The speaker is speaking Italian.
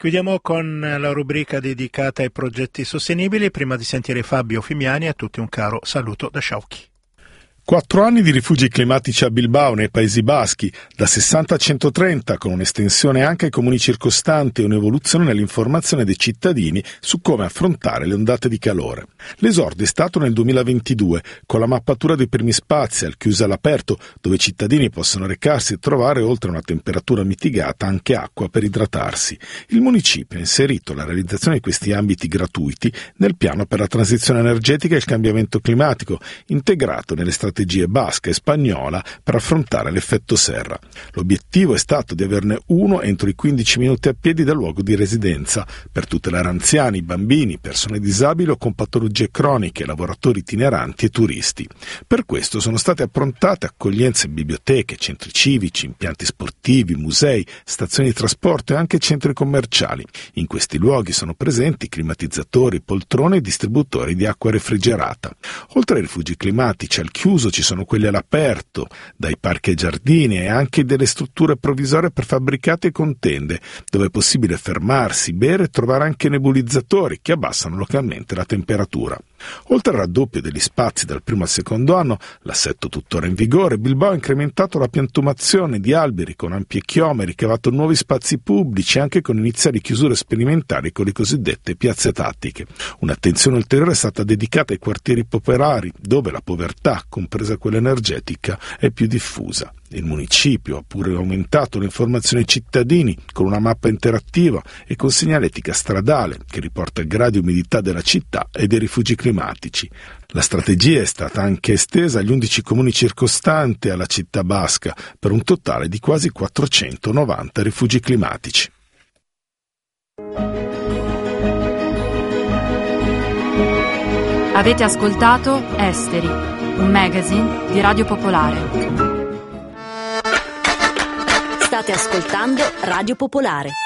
Chiudiamo con la rubrica dedicata ai progetti sostenibili. Prima di sentire Fabio Fimiani, a tutti un caro saluto da Sciauchi. 4 anni di rifugi climatici a Bilbao, nei Paesi Baschi, da 60 a 130, con un'estensione anche ai comuni circostanti e un'evoluzione nell'informazione dei cittadini su come affrontare le ondate di calore. L'esordio è stato nel 2022, con la mappatura dei primi spazi al chiuso all'aperto, dove i cittadini possono recarsi e trovare, oltre a una temperatura mitigata, anche acqua per idratarsi. Il municipio ha inserito la realizzazione di questi ambiti gratuiti nel piano per la transizione energetica e il cambiamento climatico, integrato nelle strategie basca e spagnola per affrontare l'effetto serra. L'obiettivo è stato di averne uno entro i 15 minuti a piedi dal luogo di residenza per tutelare anziani, bambini, persone disabili o con patologie croniche, lavoratori itineranti e turisti. Per questo sono state approntate accoglienze in biblioteche, centri civici, impianti sportivi, musei, stazioni di trasporto e anche centri commerciali. In questi luoghi sono presenti climatizzatori, poltrone e distributori di acqua refrigerata. Oltre ai rifugi climatici al chiuso ci sono quelli all'aperto, dai parchi ai giardini e anche delle strutture provvisorie prefabbricate con tende, dove è possibile fermarsi, bere e trovare anche nebulizzatori che abbassano localmente la temperatura. Oltre al raddoppio degli spazi dal primo al secondo anno, l'assetto tuttora in vigore, Bilbao ha incrementato la piantumazione di alberi con ampie chiome, ricavato nuovi spazi pubblici anche con iniziali chiusure sperimentali con le cosiddette piazze tattiche. Un'attenzione ulteriore è stata dedicata ai quartieri popolari, dove la povertà, compresa quella energetica, è più diffusa. Il municipio ha pure aumentato l'informazione ai cittadini con una mappa interattiva e con segnaletica stradale che riporta il grado di umidità della città e dei rifugi climatici. La strategia è stata anche estesa agli 11 comuni circostanti alla città basca per un totale di quasi 490 rifugi climatici. Avete ascoltato Esteri, un magazine di Radio Popolare. State ascoltando Radio Popolare.